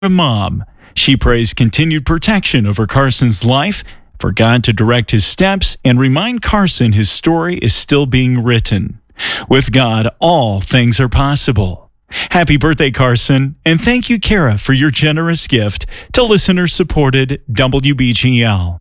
mom. She prays continued protection over Carson's life, for God to direct his steps, and remind Carson his story is still being written. With God, all things are possible. Happy birthday, Carson, and thank you, Kara, for your generous gift to listener-supported WBGL.